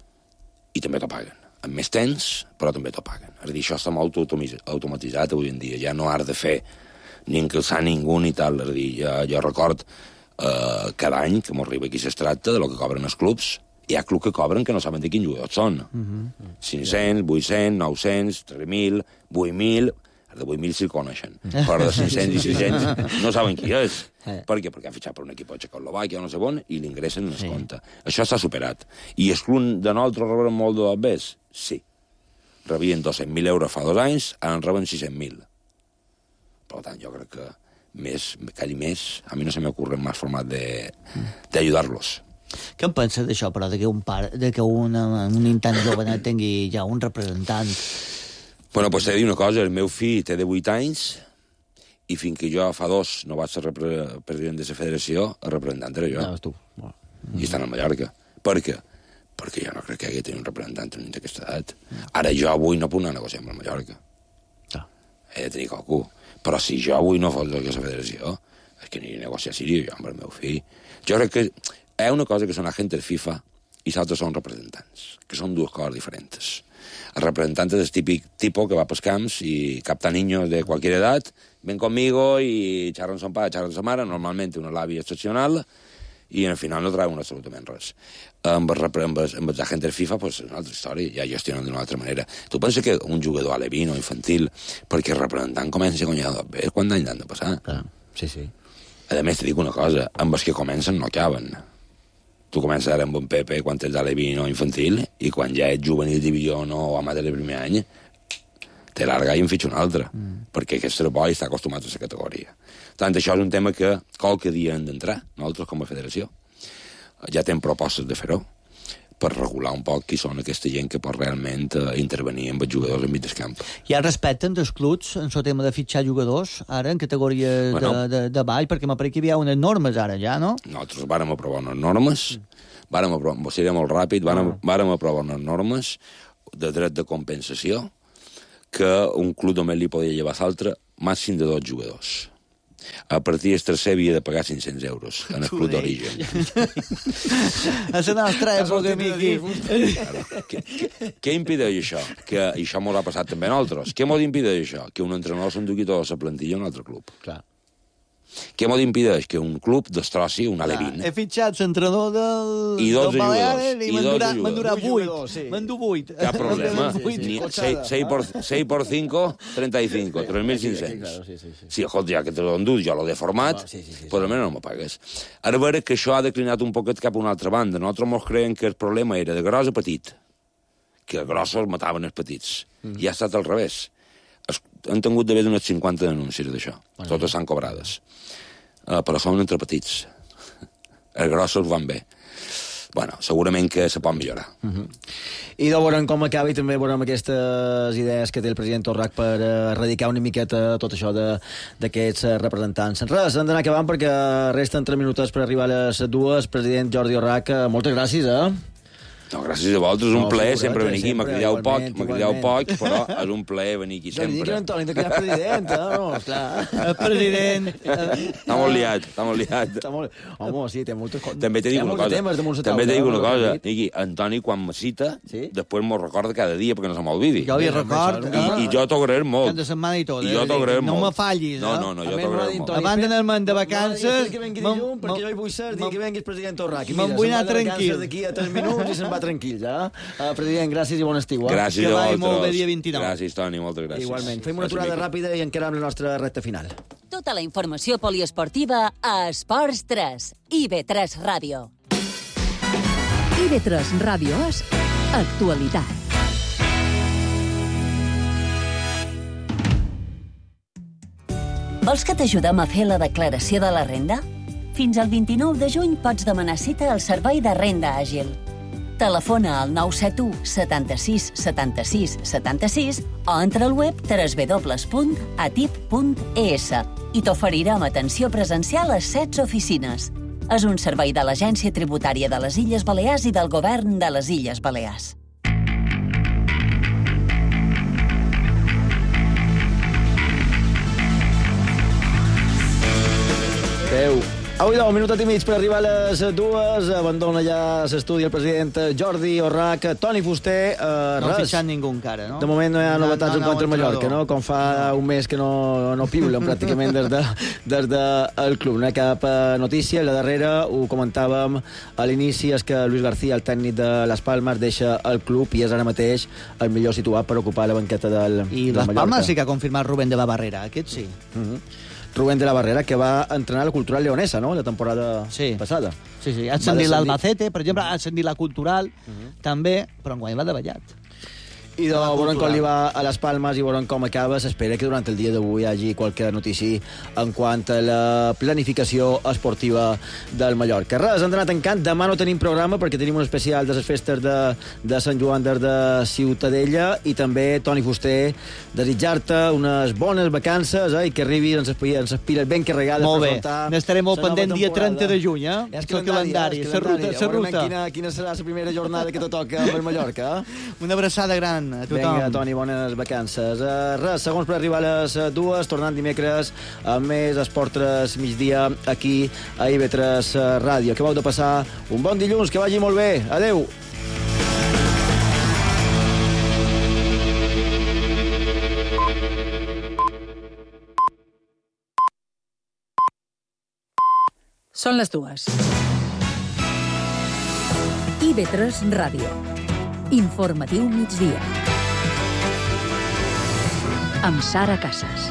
I també t'ho paguen. Amb més temps, però també t'ho paguen. És a dir, això està molt automatitzat avui en dia. Ja no has de fer ni encalçar ningú ni tal. És a dir, ja, jo record eh, cada any que m'arriba aquí s'estracta de lo que cobren els clubs. Hi ha clubs que cobren que no saben de quins jugadors són. Mm -hmm. cinc-cents, vuit-cents, nou-cents, tres mil, vuit mil... Els de vuit mil sí el coneixen. Però de cinc-cents i sis-cents no saben qui és. Per què? Perquè ha fitxat per un equip de Txecoslovàquia o no sé on i l'ingressen en el sí. compte. Això s'ha superat. I els clubs de nosaltres reben molt de dobbers? Sí. Rebien dos-cents mil euros fa dos anys, ara en reben sis-cents mil. Per tant, jo crec que més, cada més, a mi no se m'ocorre més format d'ajudar-los. Què en penses d'això, però, de que un, pare, de que una, un intent jovenet tingui ja un representant? Bueno, doncs t'he de dir una cosa, el meu fill té de vuit anys i fins que jo fa dos no vaig ser president de la federació, el representant era jo. No, tu. Oh. I estan a Mallorca. Per què? Perquè jo no crec que hagi de tenir un representant en aquesta edat. Ara jo avui no puc anar a negociar amb la Mallorca. Ah. He de tenir qualcú. Però si jo avui no fos de la federació, és que aniré a negociar a Síria jo amb el meu fill. Jo crec que hi ha una cosa que són agents FIFA i l'altra són representants, que són dues coses diferents. El representant és el típic tipo que va pels camps i capta niños de cualquier edad, ven conmigo y xarren son pa, xarren sa mare, normalment una l'àvia excepcional, i al final no trauen absolutament res. Amb els, amb els, amb els agents FIFA, pues, és una altra història, ja gestionen d'una altra manera. Tu penses que un jugador alevín o infantil, perquè el representant comença a guanyar bé, quant d'anys han de passar? Ah, sí, sí. A més, te dic una cosa, amb els que comencen no acaben. Tu comences ara amb un Pepe quan ets alevín o infantil, i quan ja ets juvenil divisió no o amateur el primer any, te larga i en fitxa un altre, mm. perquè aquest treball està acostumat a la categoria. Tant això és un tema que qualque dia hem d'entrar, nosaltres com a federació. Ja tenim propostes de fer-ho, per regular un poc qui són aquesta gent que pot realment eh, intervenir amb els jugadors en mig del camp. Ja respecten dels clubs en el tema de fitxar jugadors, ara, en categoria bueno, de, de, de ball, perquè m'apareix que hi ha unes normes ara, ja, no? Nosaltres vàrem aprovar unes normes, mm. vàrem aprovar, seria molt ràpid, vàrem, ah. vàrem aprovar unes normes de dret de compensació que un club només li podia llevar a l'altre màxim de dos jugadors. A partir del tercer havia de pagar cinc-cents euros en el club d'origen. A la nostra època, Miqui. Claro. Què, què, què impedeix això? Que això m'ho ha passat també a nosaltres. Què m'ho impedeix això? Que un entrenador s'endugui tota la plantilla a un altre club. Clar. Què m'ho impedeix? Que un club destrossi un alevín. He fitxat l'entrenador del... I dotze jugadors. I m'han durat vuit. M'han durat vuit. Cap problema. seis por cinco, treinta y cinco. tres mil cinc-cents. Sí, escolta, ja que te l'ho endut, jo l'ho he format, però almenys no me pagues. Ara veure que això ha declinat un poquet cap a una altra banda. Nosaltres mos creiem que el problema era de gros a petit, que els grossos mataven els petits. I ha estat al revés. Han tingut d'haver d'unes cinquanta denúncies d'això. Bueno, totes estan cobrades. Uh, però són entre petits. Els grossos van bé. Bueno, segurament que se pot millorar. Uh -huh. I de veurem com acaba i també veurem aquestes idees que té el president Torrac per uh, erradicar una miqueta tot això d'aquests uh, representants. Res, hem d'anar acabant perquè resten tres minuts per arribar a les dues. President Jordi Torrac, uh, moltes gràcies, eh? No, gràcies a vosaltres, és un no, plaer sempre venir aquí. M'ha cridat poc, m'ha cridat poc, però és un plaer venir aquí sempre. Jo li dic a l'Antoni que ja és president, eh? No, esclar. El president... Està molt liat, està molt liat. Està molt... Home, sí, té moltes coses. També t'he dit una cosa, també t'he dit una cosa. Niqui, Antoni, quan me cita, sí? després m'ho recorda cada dia perquè no se m'olvidi. Jo li record... I, i jo t'ho agrair molt. Cada setmana i tot. I jo t'ho agrair molt. No me fallis, no? No, no, jo t'ho agrair molt. Abans d'anar-me'n de vacances... Que vengui dilluns, perquè jo hi vull ser, dir que vengui el president Torrac. Me'n vull anar tranquil. D'aquí a tres minuts i se'n va tranquil, ja. Uh, president, gràcies i bon estiu. Eh? Gràcies que a vosaltres. Molt bé dia vint-i-nou. Gràcies, Toni, moltes gràcies. Igualment. Fem una aturada ràpida i encarem la nostra recta final. Tota la informació poliesportiva a Esports tres i B tres Ràdio. I V tres Ràdio és actualitat. Vols que t'ajudem a fer la declaració de la renda? Fins al vint-i-nou de juny pots demanar cita al Servei de Renda Àgil. Telefona al nou set u setanta-sis setanta-sis setanta-sis o entra al web w w w punt atip punt e s i t'oferirem atenció presencial a setze oficines. És un servei de l'Agència Tributària de les Illes Balears i del Govern de les Illes Balears. Adéu. Avui deu minuts i mig per arribar a les dues. Abandona ja l'estudi el president Jordi Orrach. Toni Fuster, uh, no res. No fitxat ningú encara, no? De moment no hi ha novetats no, no, en quant al Mallorca, no? Com fa no. un mes que no, no piulen pràcticament des, de, des del club. No hi ha cap notícia. La darrera, ho comentàvem a l'inici, és que Luis García, el tècnic de Las Palmas, deixa el club i és ara mateix el millor situat per ocupar la banqueta del, I del Las Mallorca. Palmas sí que ha confirmat Rubén de la Barrera, aquest sí. Mm-hmm. Rubén de la Barrera, que va entrenar la Cultural Leonesa, no?, la temporada sí. passada. Sí, sí, ha ascendit l'Albacete, per exemple, ha ascendit la Cultural, uh-huh. també, però enguany va de ballat. I de veurem com li va a les Palmes i veurem com acaba. S'espera que durant el dia d'avui hi hagi qualque notícia en quant a la planificació esportiva del Mallorca. Res, hem anat tancant. Demà no tenim programa perquè tenim un especial de les festes de, de Sant Joan de, de Ciutadella i també, Toni Fuster, desitjar-te unes bones vacances eh, i que arribi ens espires ben carregades. Molt bé, n'estarem molt pendent dia trenta de juny, eh? És el calendari, la ruta. La ruta. Quina, quina serà la primera jornada que te toca per Mallorca, eh? Una abraçada gran a tothom. Vinga, Toni, bones vacances. Uh, res, segons per arribar a les dues, tornant dimecres amb més Esportres migdia aquí a I V tres Ràdio. Que vau de passar un bon dilluns, que vagi molt bé. Adeu. Són les dues. I V tres Ràdio. Informatiu migdia. Amb Sara Casas.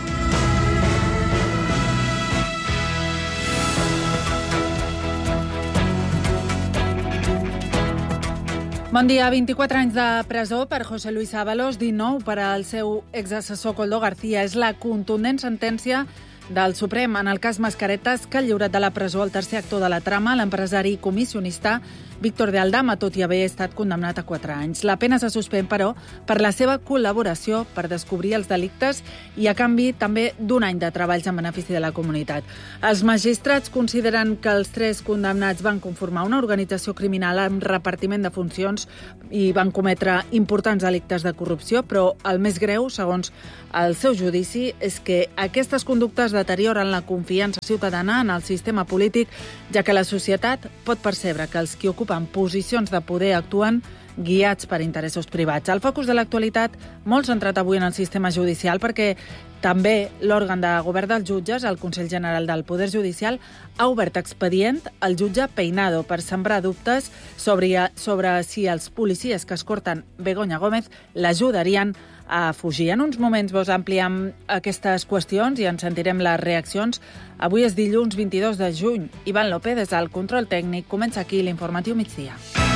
Bon dia. vint-i-quatre anys de presó per José Luis Ábalos, dinou per al seu exassessor Koldo García. És la contundent sentència del Suprem en el cas Mascaretas, que ha lliurat de la presó el tercer actor de la trama, l'empresari i comissionista Víctor de Aldama, tot i haver estat condemnat a quatre anys. La pena se suspèn, però, per la seva col·laboració per descobrir els delictes i, a canvi, també d'un any de treballs en benefici de la comunitat. Els magistrats consideren que els tres condemnats van conformar una organització criminal amb repartiment de funcions i van cometre importants delictes de corrupció, però el més greu, segons el seu judici, és que aquestes conductes deterioren la confiança ciutadana en el sistema polític, ja que la societat pot percebre que els qui ocupen posicions de poder actuen guiats per interessos privats. Al focus de l'actualitat, molt centrat avui en el sistema judicial, perquè també l'òrgan de govern dels jutges, el Consell General del Poder Judicial, ha obert expedient al jutge Peinado per sembrar dubtes sobre, sobre si els policies que escorten Begoña Gómez l'ajudarien a fugir. En uns moments vos ampliem aquestes qüestions i ens sentirem les reaccions. Avui és dilluns vint-i-dos de juny. Ivan López, des del control tècnic, comença aquí l'informatiu migdia.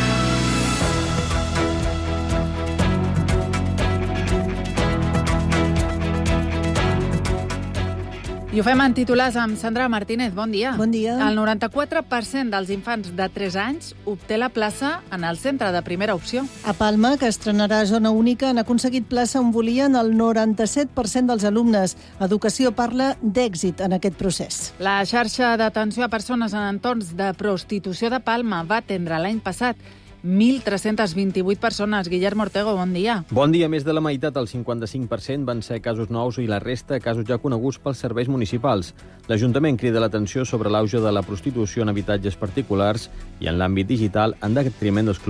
I ho fem en titulars amb Sandra Martínez. Bon dia. Bon dia. El noranta-quatre per cent dels infants de tres anys obté la plaça en el centre de primera opció. A Palma, que estrenarà zona única, han aconseguit plaça on volien el noranta-set per cent dels alumnes. Educació parla d'èxit en aquest procés. La xarxa d'atenció a persones en entorns de prostitució de Palma va atendre l'any passat mil tres-cents vint-i-vuit persones. Guillermo Ortego, bon dia. Bon dia. Més de la meitat, el cinquanta-cinc per cent, van ser casos nous i la resta casos ja coneguts pels serveis municipals. L'Ajuntament crida l'atenció sobre l'auge de la prostitució en habitatges particulars i en l'àmbit digital en detriment dels clubs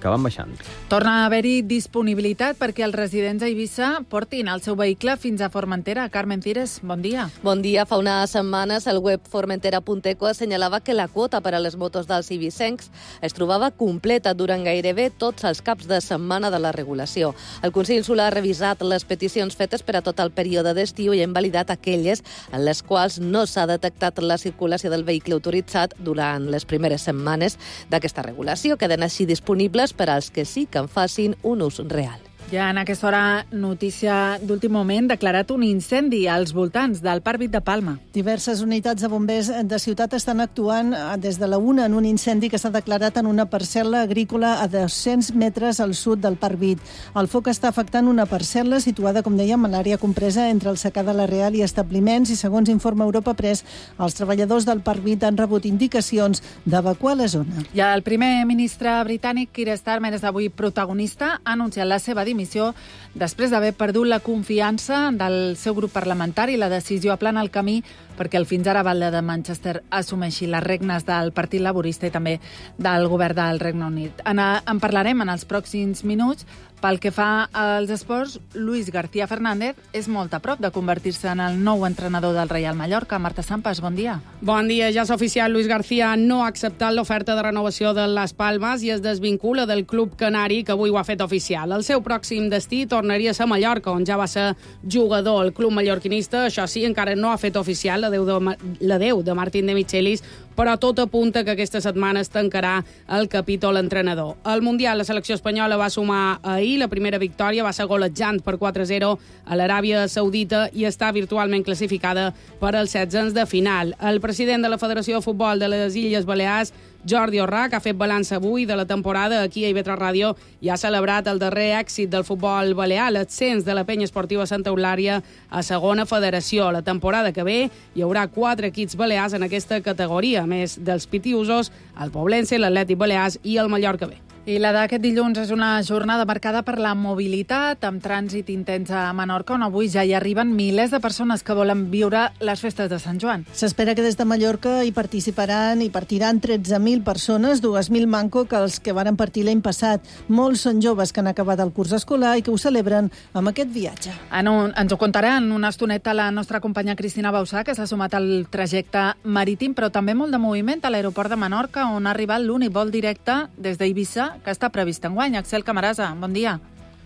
que van baixant. Torna a haver-hi disponibilitat perquè els residents a Eivissa portin el seu vehicle fins a Formentera. Carmen Cires, bon dia. Bon dia. Fa unes setmanes el web formentera punt eco assenyalava que la quota per a les motos dels eivissencs es trobava completa durant gairebé tots els caps de setmana de la regulació. El Consell Insular ha revisat les peticions fetes per a tot el període d'estiu i ha invalidat aquelles en les quals no s'ha detectat la circulació del vehicle autoritzat durant les primeres setmanes d'aquesta regulació. Queden així disponibles per als que sí que en facin un ús real. Ja en aquesta hora, notícia d'últim moment, declarat un incendi als voltants del Parc Vic de Palma. Diverses unitats de bombers de ciutat estan actuant des de la una en un incendi que s'ha declarat en una parcel·la agrícola a dos-cents metres al sud del Parc Vic. El foc està afectant una parcel·la situada, com dèiem, a l'àrea compresa entre el secà de la Real i establiments i, segons informa Europa Press, els treballadors del Parc Vic han rebut indicacions d'evacuar la zona. I el primer ministre britànic, Keir Starmer, és avui protagonista, ha anunciat la seva dimissió després d'haver perdut la confiança del seu grup parlamentari. La decisió aplana el camí perquè el fins ara batlle de Manchester assumeixi les regnes del Partit Laborista i també del govern del Regne Unit. En, en parlarem en els pròxims minuts. Pel que fa als esports, Luis García Fernández és molt a prop de convertir-se en el nou entrenador del Reial Mallorca. Marta Sampas, bon dia. Bon dia. Ja és oficial. Luis García no ha acceptat l'oferta de renovació de les Palmes i es desvincula del club canari, que avui ho ha fet oficial. El seu pròxim destí tornaria a ser Mallorca, on ja va ser jugador. El club mallorquinista, això sí, encara no ha fet oficial l'adeu de, l'adeu de Martín de Michelis, però tot apunta que aquesta setmana es tancarà el capítol entrenador. Al Mundial, la selecció espanyola va sumar ahir la primera victòria, va ser golejant per quatre a zero a l'Aràbia Saudita i està virtualment classificada per als setzens de final. El president de la Federació de Futbol de les Illes Balears, Jordi Orrach, ha fet balanç avui de la temporada aquí a I V tres Ràdio i ha celebrat el darrer èxit del futbol balear, l'ascens de la penya esportiva Santa Eulària a segona federació. La temporada que ve hi haurà quatre equips balears en aquesta categoria, a més dels Pitiusos, el Poblense, l'Atlètic Balears i el Mallorca B. I la d'aquest dilluns és una jornada marcada per la mobilitat, amb trànsit intens a Menorca, on avui ja hi arriben milers de persones que volen viure les festes de Sant Joan. S'espera que des de Mallorca hi participaran i partiran tretze mil persones, dues mil manco que els que varen partir l'any passat. Molts són joves que han acabat el curs escolar i que ho celebren amb aquest viatge. En un, ens ho contarà en una estoneta la nostra companya Cristina Bausà, que s'ha sumat al trajecte marítim, però també molt de moviment a l'aeroport de Menorca, on ha arribat l'únic vol directe des d'Eivissa que està previst enguany. Axel Camarasa, bon dia.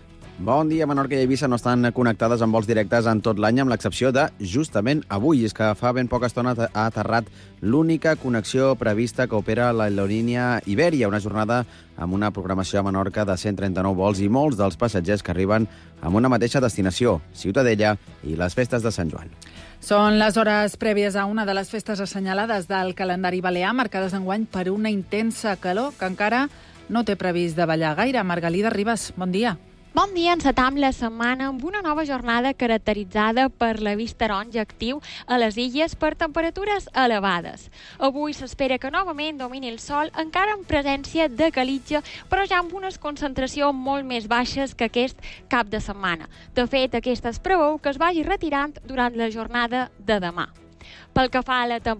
Bon dia. Menorca i Eivissa no estan connectades amb vols directes en tot l'any, amb l'excepció de, justament, avui. És que fa ben poca estona ha aterrat l'única connexió prevista que opera l'aerolínia Iberia, una jornada amb una programació a Menorca de cent trenta-nou vols i molts dels passatgers que arriben amb una mateixa destinació, Ciutadella i les festes de Sant Joan. Són les hores prèvies a una de les festes assenyalades del calendari balear, marcades enguany per una intensa calor que encara no té previst de ballar gaire. Margalida Ribas, bon dia. Bon dia, encetam la setmana amb una nova jornada caracteritzada per la vista taronja actiu a les illes per temperatures elevades. Avui s'espera que novament domini el sol, encara en presència de calitja, però ja amb unes concentracions molt més baixes que aquest cap de setmana. De fet, aquesta es preveu que es vagi retirant durant la jornada de demà. Pel que fa a la temperatura,